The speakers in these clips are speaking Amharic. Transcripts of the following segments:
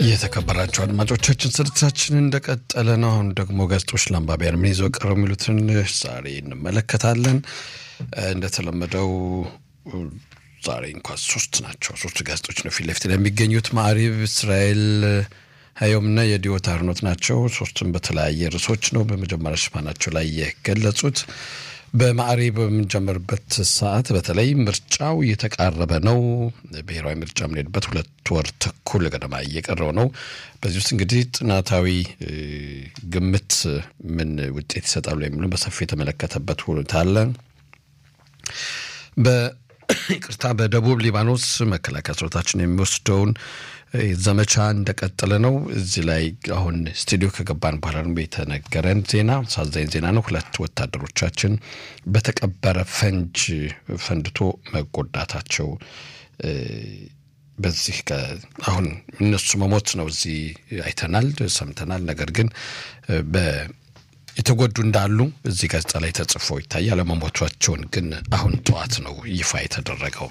የተከበራችሁ አድማጮቻችን ስርጭታችን እንደቀጠለ ነው። አሁን ደግሞ ጋዜጦች ለአንባቢያን ምን ይዘው ቀረቡ የሚሉትን ዛሬ እንመለከታለን። እንደተለመደው ዛሬ እንኳን ሶስት ጋዜጦች ነው ፊት ለፊት የሚገኙት። ማዕሪብ፣ እስራኤል፣ ሀዮምና የዲዮት አርኖት ናቸው። ሶስቱም በተለያየ ርዕሶች ነው በመጀመሪያ ሽፋናቸው ላይ የገለጹት። በማዕሪብ በምንጀምርበት ሰዓት በተለይ ምርጫው እየተቃረበ ነው። ብሔራዊ ምርጫ የምንሄድበት 2 ወር ተኩል ገደማ እየቀረው ነው። በዚህ ውስጥ እንግዲህ ጥናታዊ ግምት ምን ውጤት ይሰጣሉ የሚለው በሰፊ የተመለከተበት ሁኔታ አለ። በይቅርታ በደቡብ ሊባኖስ መከላከያ ሰራዊታችን የሚወስደውን ዘመቻ እንደቀጠለ ነው። እዚህ ላይ አሁን ስቱዲዮ ከገባን በኋላ ነው የተነገረን ዜና፣ ሳዛኝ ዜና ነው። 2 ወታደሮቻችን በተቀበረ ፈንጅ ፈንድቶ መጎዳታቸው በዚህ አሁን እነሱ መሞት ነው እዚህ አይተናል ሰምተናል። ነገር ግን የተጎዱ እንዳሉ እዚህ ጋዜጣ ላይ ተጽፎ ይታያል። ለመሞቷቸውን ግን አሁን ጠዋት ነው ይፋ የተደረገው።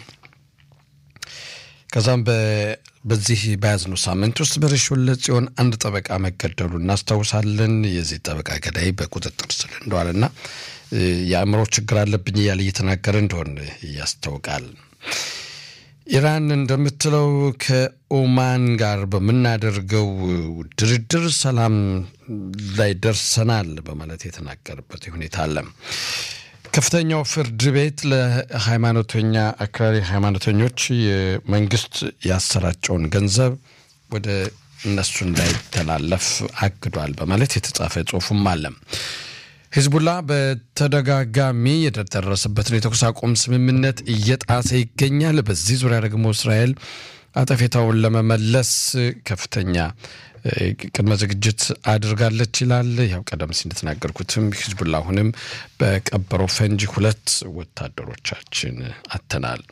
ከዛም በዚህ በያዝነው ሳምንት ውስጥ በርሽወለ ጽዮን አንድ ጠበቃ መገደሉ እናስታውሳለን። የዚህ ጠበቃ ገዳይ በቁጥጥር ስር እንደዋለና የአእምሮ ችግር አለብኝ እያለ እየተናገረ እንደሆነ ያስታውቃል። ኢራን እንደምትለው ከኦማን ጋር በምናደርገው ድርድር ሰላም ላይ ደርሰናል በማለት የተናገረበት ሁኔታ አለ። ከፍተኛው ፍርድ ቤት ለሃይማኖተኛ አክራሪ ሃይማኖተኞች የመንግስት ያሰራጨውን ገንዘብ ወደ እነሱ እንዳይተላለፍ አግዷል በማለት የተጻፈ ጽሑፍም አለ። ሂዝቡላ በተደጋጋሚ የተደረሰበትን የተኩስ አቁም ስምምነት እየጣሰ ይገኛል። በዚህ ዙሪያ ደግሞ እስራኤል አጠፌታውን ለመመለስ ከፍተኛ ቅድመ ዝግጅት አድርጋለች ይላል። ያው ቀደም ሲል እንደተናገርኩትም ሂዝቡላ አሁንም በቀበረው ፈንጂ 2 ወታደሮቻችን አተናል።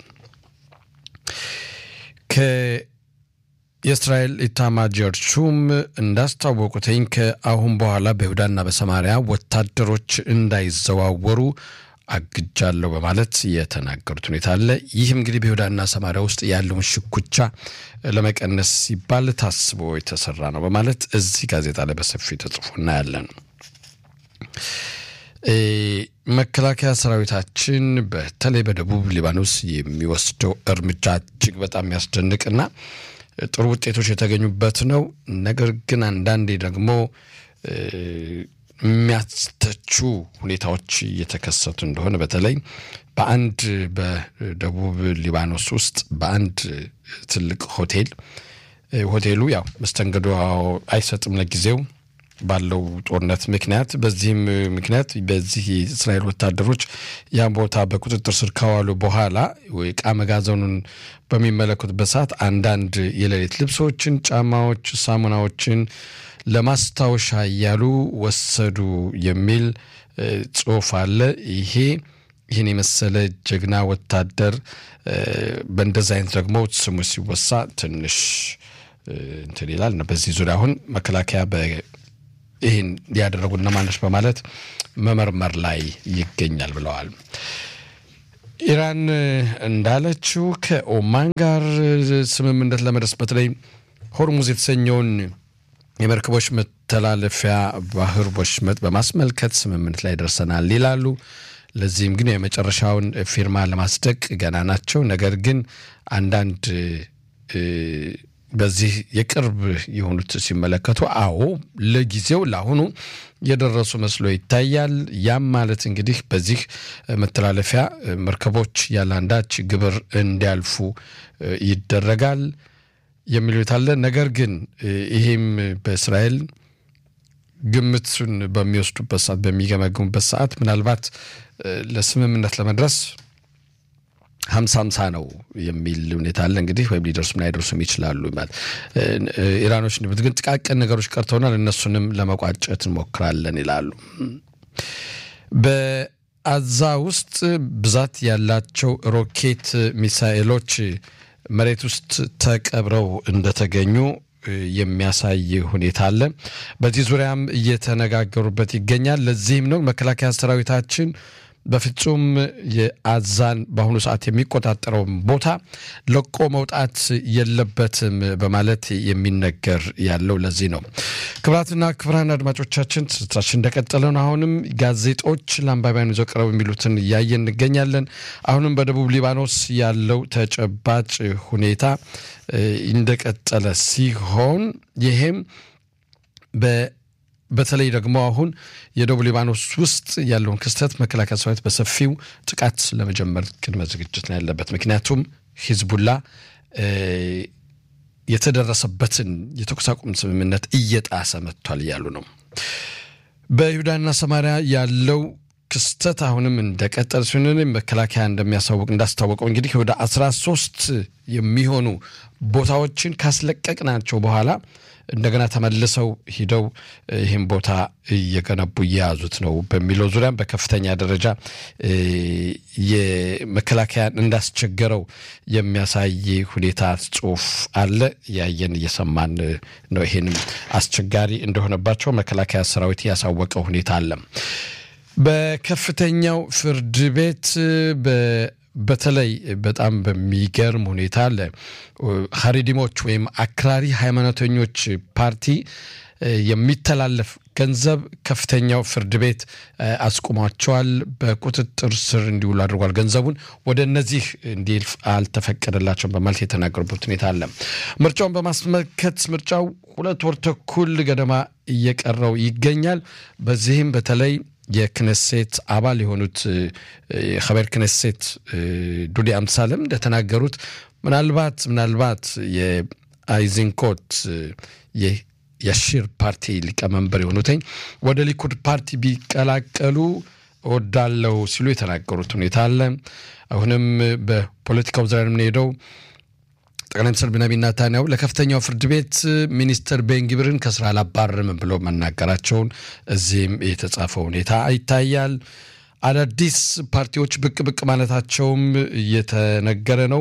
የእስራኤል ኢታማጆር ሹም እንዳስታወቁትኝ ከአሁን በኋላ በይሁዳና በሰማሪያ ወታደሮች እንዳይዘዋወሩ አግጃለሁ በማለት የተናገሩት ሁኔታ አለ። ይህም እንግዲህ በይሁዳና ሰማሪያ ውስጥ ያለውን ሽኩቻ ለመቀነስ ሲባል ታስቦ የተሰራ ነው በማለት እዚህ ጋዜጣ ላይ በሰፊው ተጽፎ እናያለን። መከላከያ ሰራዊታችን በተለይ በደቡብ ሊባኖስ የሚወስደው እርምጃ እጅግ በጣም ያስደንቅና ጥሩ ውጤቶች የተገኙበት ነው። ነገር ግን አንዳንዴ ደግሞ የሚያስተቹ ሁኔታዎች እየተከሰቱ እንደሆነ በተለይ በደቡብ ሊባኖስ ውስጥ በአንድ ትልቅ ሆቴሉ ያው መስተንግዶ አይሰጥም ለጊዜው ባለው ጦርነት ምክንያት። በዚህም ምክንያት በዚህ እስራኤል ወታደሮች ያን ቦታ በቁጥጥር ስር ካዋሉ በኋላ ዕቃ መጋዘኑን በሚመለከቱበት ሰዓት አንዳንድ የሌሊት ልብሶችን፣ ጫማዎች፣ ሳሙናዎችን ለማስታወሻ እያሉ ወሰዱ የሚል ጽሑፍ አለ። ይህን የመሰለ ጀግና ወታደር በእንደዚህ አይነት ደግሞ ስሙ ሲወሳ ትንሽ እንትን ይላል እና በዚህ ዙሪያ አሁን መከላከያ ይህን ያደረጉና ማነሽ በማለት መመርመር ላይ ይገኛል ብለዋል። ኢራን እንዳለችው ከኦማን ጋር ስምምነት ለመድረስ በተለይ ሆርሙዝ የተሰኘውን የመርከቦች መተላለፊያ ባህር ወሽመጥ በማስመልከት ስምምነት ላይ ደርሰናል ይላሉ። ለዚህም ግን የመጨረሻውን ፊርማ ለማስደቅ ገና ናቸው። ነገር ግን አንዳንድ በዚህ የቅርብ የሆኑት ሲመለከቱ ለጊዜው ለአሁኑ የደረሱ መስሎ ይታያል። ያም ማለት እንግዲህ በዚህ መተላለፊያ መርከቦች ያለ አንዳች ግብር እንዲያልፉ ይደረጋል የሚሉት አለ። ነገር ግን ይሄም በእስራኤል ግምቱን በሚወስዱበት ሰዓት በሚገመግሙበት ሰዓት ምናልባት ለስምምነት ለመድረስ 50-50 ነው የሚል ሁኔታ አለ። እንግዲህ ወይም ሊደርሱም ላይደርሱም ይችላሉ ማለት ኢራኖች ግን ጥቃቅን ነገሮች ቀርተውናል እነሱንም ለመቋጨት እንሞክራለን ይላሉ። በአዛ ውስጥ ብዛት ያላቸው ሮኬት ሚሳኤሎች መሬት ውስጥ ተቀብረው እንደተገኙ የሚያሳይ ሁኔታ አለ። በዚህ ዙሪያም እየተነጋገሩበት ይገኛል። ለዚህም ነው መከላከያ ሰራዊታችን በፍጹም የአዛን በአሁኑ ሰዓት የሚቆጣጠረው ቦታ ለቆ መውጣት የለበትም በማለት የሚነገር ያለው ለዚህ ነው። ክብራትና ክብራን አድማጮቻችን ስርጭታችን እንደቀጠለ ነው። አሁንም ጋዜጦች ለአንባቢያን ይዘው ቀርበው የሚሉትን እያየን እንገኛለን። አሁንም በደቡብ ሊባኖስ ያለው ተጨባጭ ሁኔታ እንደቀጠለ ሲሆን ይሄም በተለይ ደግሞ አሁን የደቡብ ሊባኖስ ውስጥ ያለውን ክስተት መከላከያ ሰራዊት በሰፊው ጥቃት ለመጀመር ቅድመ ዝግጅት ላይ ያለበት ምክንያቱም ሂዝቡላ የተደረሰበትን የተኩስ አቁም ስምምነት እየጣሰ መጥቷል ያሉ ነው። በይሁዳና ሰማሪያ ያለው ክስተት አሁንም እንደቀጠለ ሲሆን መከላከያ እንዳስታወቀው እንግዲህ ወደ 13 የሚሆኑ ቦታዎችን ካስለቀቅናቸው በኋላ እንደገና ተመልሰው ሂደው ይሄን ቦታ እየገነቡ ያዙት ነው በሚለው ዙሪያ በከፍተኛ ደረጃ የመከላከያ እንዳስቸገረው የሚያሳይ ሁኔታ ጽሁፍ አለ። ያየን እየሰማን ነው። ይሄንም አስቸጋሪ እንደሆነባቸው መከላከያ ሰራዊት ያሳወቀው ሁኔታ አለ። በከፍተኛው ፍርድ ቤት በተለይ በጣም በሚገርም ሁኔታ ለሐሪዲሞች ወይም አክራሪ ሃይማኖተኞች ፓርቲ የሚተላለፍ ገንዘብ ከፍተኛው ፍርድ ቤት አስቆማቸዋል። በቁጥጥር ስር እንዲውሉ አድርጓል። ገንዘቡን ወደ እነዚህ እንዲልፍ አልተፈቀደላቸውም በማለት የተናገሩበት ሁኔታ አለ። ምርጫውን በማስመልከት ምርጫው 2 ወር ተኩል ገደማ እየቀረው ይገኛል። በዚህም በተለይ የክነሴት አባል የሆኑት ኸበር ክነሴት ዱዲ አምሳለም እንደተናገሩት ምናልባት የአይዘንኮት የሽር ፓርቲ ሊቀመንበር የሆኑት ወደ ሊኩድ ፓርቲ ቢቀላቀሉ ወዳለው ሲሉ የተናገሩት ሁኔታ አለ። አሁንም በፖለቲካው ዙሪያ የምንሄደው ጠቅላይ ሚኒስትር ቢንያሚን ኔታንያሁ ለከፍተኛው ፍርድ ቤት ሚኒስተር ቤንግቪርን ከስራ አላባረርም ብሎ መናገራቸውን እዚህም የተጻፈው ሁኔታ ይታያል። አዳዲስ ፓርቲዎች ብቅ ማለታቸውም እየተነገረ ነው።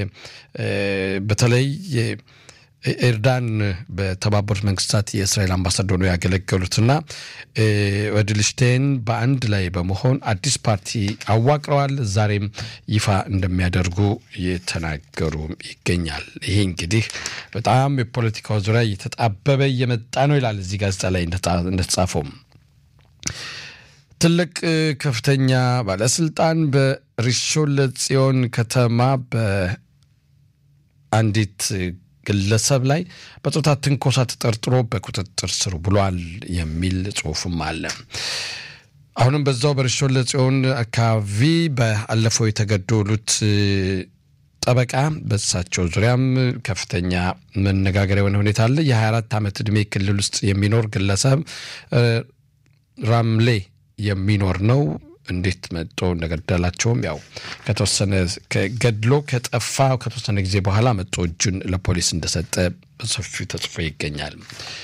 በተለይ ኤርዳን በተባበሩት መንግስታት የእስራኤል አምባሳደር ነው ያገለገሉትና ወድልሽቴን በአንድ ላይ በመሆን አዲስ ፓርቲ አዋቅረዋል። ዛሬም ይፋ እንደሚያደርጉ የተናገሩ ይገኛል። ይሄ እንግዲህ በጣም የፖለቲካው ዙሪያ እየተጣበበ እየመጣ ነው ይላል እዚህ ጋዜጣ ላይ እንደተጻፈው። ትልቅ ከፍተኛ ባለስልጣን በሪሾን ለጽዮን ከተማ በአንዲት ግለሰብ ላይ በጾታ ትንኮሳ ተጠርጥሮ በቁጥጥር ስር ብሏል የሚል ጽሁፍም አለ። አሁንም በዛው በሪሾን ለጽዮን አካባቢ ባለፈው የተገደሉት ጠበቃ በሳቸው ዙሪያም ከፍተኛ መነጋገሪያ የሆነ ሁኔታ አለ። የ24 ዓመት ዕድሜ ክልል ውስጥ የሚኖር ግለሰብ ራምሌ የሚኖር ነው። እንዴት መጥቶ እንደገደላቸውም ያው ከተወሰነ ከገድሎ ከጠፋ ከተወሰነ ጊዜ በኋላ መጥቶ እጁን ለፖሊስ እንደሰጠ በሰፊው ተጽፎ ይገኛል።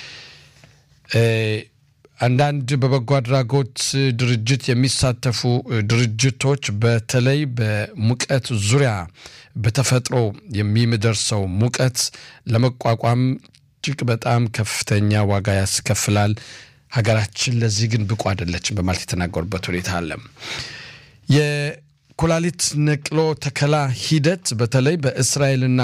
አንዳንድ በበጎ አድራጎት ድርጅት የሚሳተፉ ድርጅቶች በተለይ በሙቀት ዙሪያ በተፈጥሮ የሚደርሰው ሙቀት ለመቋቋም እጅግ በጣም ከፍተኛ ዋጋ ያስከፍላል። ሀገራችን ለዚህ ግን ብቁ አይደለችም በማለት የተናገሩበት ሁኔታ አለ። የኩላሊት ነቅሎ ተከላ ሂደት በተለይ በእስራኤልና